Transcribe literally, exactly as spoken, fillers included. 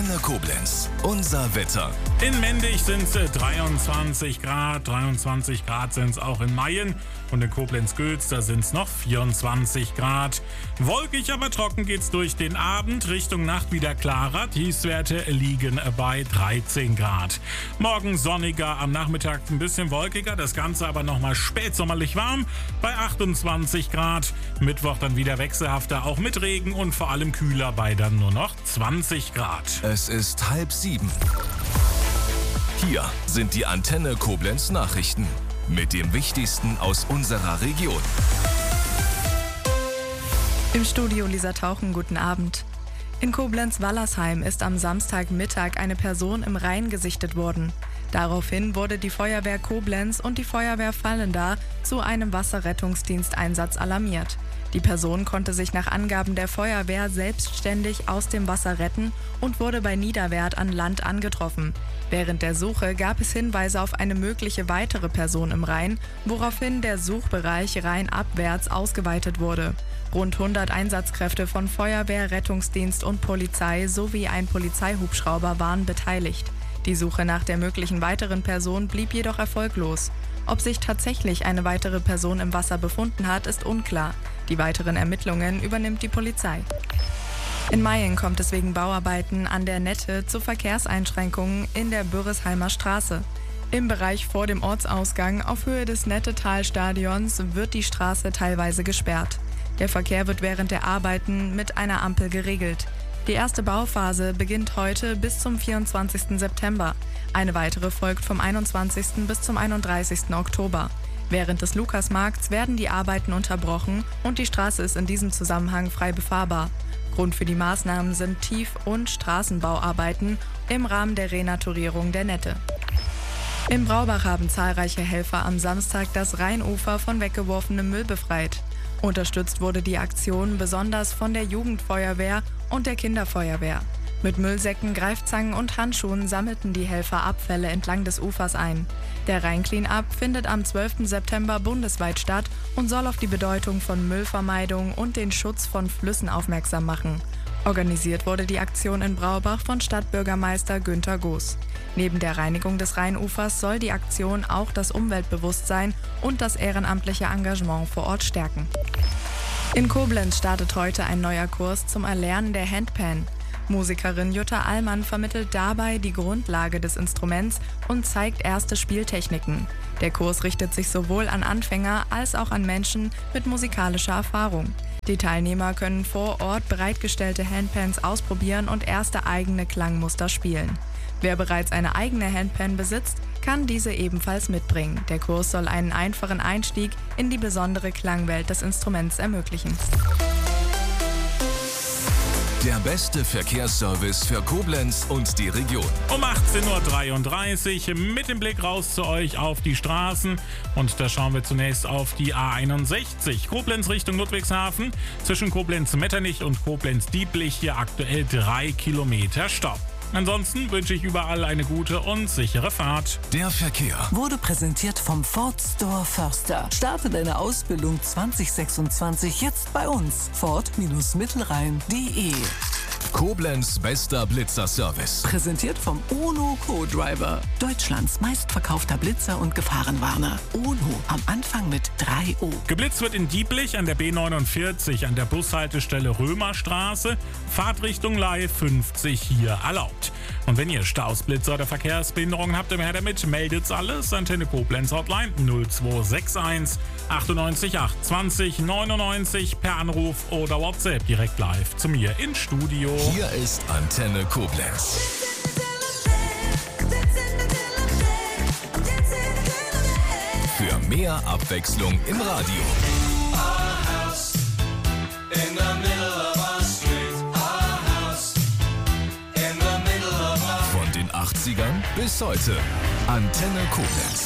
Antenne Koblenz. Unser Wetter. In Mendig sind es dreiundzwanzig Grad, dreiundzwanzig Grad sind es auch in Mayen und in Koblenz-Gülz, da sind es noch vierundzwanzig Grad. Wolkig, aber trocken geht's durch den Abend, Richtung Nacht wieder klarer. Tiefstwerte liegen bei dreizehn Grad. Morgen sonniger, am Nachmittag ein bisschen wolkiger, das Ganze aber nochmal spätsommerlich warm bei achtundzwanzig Grad. Mittwoch dann wieder wechselhafter, auch mit Regen und vor allem kühler bei dann nur noch zwanzig Grad. Es ist halb sieben. Hier sind die Antenne Koblenz Nachrichten mit dem Wichtigsten aus unserer Region. Im Studio Lisa Tauchen, guten Abend. In Koblenz-Wallersheim ist am Samstagmittag eine Person im Rhein gesichtet worden. Daraufhin wurde die Feuerwehr Koblenz und die Feuerwehr Vallendar zu einem Wasserrettungsdiensteinsatz alarmiert. Die Person konnte sich nach Angaben der Feuerwehr selbstständig aus dem Wasser retten und wurde bei Niederwert an Land angetroffen. Während der Suche gab es Hinweise auf eine mögliche weitere Person im Rhein, woraufhin der Suchbereich rheinabwärts ausgeweitet wurde. Rund hundert Einsatzkräfte von Feuerwehr, Rettungsdienst und Polizei sowie ein Polizeihubschrauber waren beteiligt. Die Suche nach der möglichen weiteren Person blieb jedoch erfolglos. Ob sich tatsächlich eine weitere Person im Wasser befunden hat, ist unklar. Die weiteren Ermittlungen übernimmt die Polizei. In Mayen kommt es wegen Bauarbeiten an der Nette zu Verkehrseinschränkungen in der Bürresheimer Straße. Im Bereich vor dem Ortsausgang auf Höhe des Nettetal-Stadions wird die Straße teilweise gesperrt. Der Verkehr wird während der Arbeiten mit einer Ampel geregelt. Die erste Bauphase beginnt heute bis zum vierundzwanzigsten September. Eine weitere folgt vom einundzwanzigsten bis zum einunddreißigsten Oktober. Während des Lukasmarkts werden die Arbeiten unterbrochen und die Straße ist in diesem Zusammenhang frei befahrbar. Grund für die Maßnahmen sind Tief- und Straßenbauarbeiten im Rahmen der Renaturierung der Nette. In Braubach haben zahlreiche Helfer am Samstag das Rheinufer von weggeworfenem Müll befreit. Unterstützt wurde die Aktion besonders von der Jugendfeuerwehr und der Kinderfeuerwehr. Mit Müllsäcken, Greifzangen und Handschuhen sammelten die Helfer Abfälle entlang des Ufers ein. Der Rhein-Clean-Up findet am zwölften September bundesweit statt und soll auf die Bedeutung von Müllvermeidung und den Schutz von Flüssen aufmerksam machen. Organisiert wurde die Aktion in Braubach von Stadtbürgermeister Günter Goos. Neben der Reinigung des Rheinufers soll die Aktion auch das Umweltbewusstsein und das ehrenamtliche Engagement vor Ort stärken. In Koblenz startet heute ein neuer Kurs zum Erlernen der Handpan. Musikerin Jutta Allmann vermittelt dabei die Grundlage des Instruments und zeigt erste Spieltechniken. Der Kurs richtet sich sowohl an Anfänger als auch an Menschen mit musikalischer Erfahrung. Die Teilnehmer können vor Ort bereitgestellte Handpans ausprobieren und erste eigene Klangmuster spielen. Wer bereits eine eigene Handpan besitzt, kann diese ebenfalls mitbringen. Der Kurs soll einen einfachen Einstieg in die besondere Klangwelt des Instruments ermöglichen. Der beste Verkehrsservice für Koblenz und die Region. Um achtzehn Uhr dreiunddreißig mit dem Blick raus zu euch auf die Straßen. Und da schauen wir zunächst auf die A einundsechzig. Koblenz Richtung Ludwigshafen. Zwischen Koblenz-Metternich und Koblenz-Dieblich hier aktuell drei Kilometer Stau. Ansonsten wünsche ich überall eine gute und sichere Fahrt. Der Verkehr wurde präsentiert vom Ford Store Förster. Starte deine Ausbildung zwanzig sechsundzwanzig jetzt bei uns. Ford Mittelrhein punkt de. Koblenz bester Blitzer-Service. Präsentiert vom UNO Co-Driver. Deutschlands meistverkaufter Blitzer und Gefahrenwarner. UNO am Anfang mit drei O. Geblitzt wird in Dieblich an der B neunundvierzig an der Bushaltestelle Römerstraße. Fahrtrichtung Leihe fünfzig hier erlaubt. Und wenn ihr Staus, Blitzer oder Verkehrsbehinderungen habt, immer her damit, meldet's alles. Antenne Koblenz Hotline null zwei sechs eins achtundneunzig acht zwanzig neunundneunzig per Anruf oder WhatsApp direkt live zu mir ins Studio. Hier ist Antenne Koblenz. Für mehr Abwechslung im Radio. Von den achtzigern bis heute. Antenne Koblenz.